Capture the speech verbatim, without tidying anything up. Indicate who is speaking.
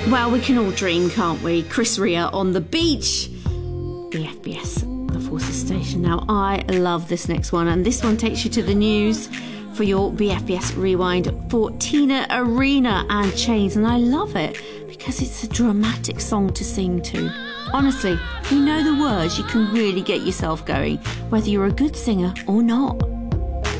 Speaker 1: Well, we can all dream, can't we? Chris Rea on the beach. B F B S, the Forces Station. Now, I love this next one, and this one takes you to the news for your B F B S Rewind for Tina Arena and Chains, and I love it because it's a dramatic song to sing to. Honestly, if you know the words, you can really get yourself going, whether you're a good singer or not.